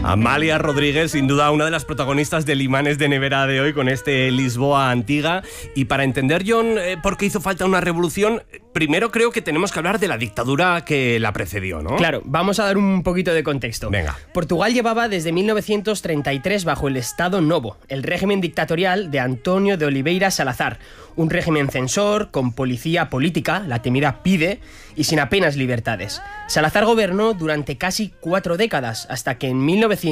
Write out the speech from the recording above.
Amalia Rodríguez, sin duda una de las protagonistas del Imanes de Nevera de hoy con este Lisboa Antiga. Y para entender, John, por qué hizo falta una revolución, primero creo que tenemos que hablar de la dictadura que la precedió, ¿no? Claro, vamos a dar un poquito de contexto. Venga. Portugal llevaba desde 1933 bajo el Estado Novo, el régimen dictatorial de António de Oliveira Salazar, un régimen censor, con policía política, la temida PIDE, y sin apenas libertades. Salazar gobernó durante casi 4 décadas, hasta que en 1900